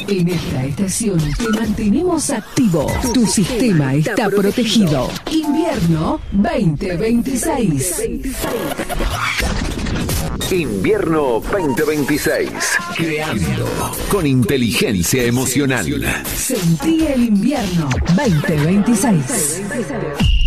En esta estación te mantenemos activo. Tu sistema está protegido. Invierno 2026. Invierno 2026. Creando con inteligencia emocional. Sentí el invierno 2026.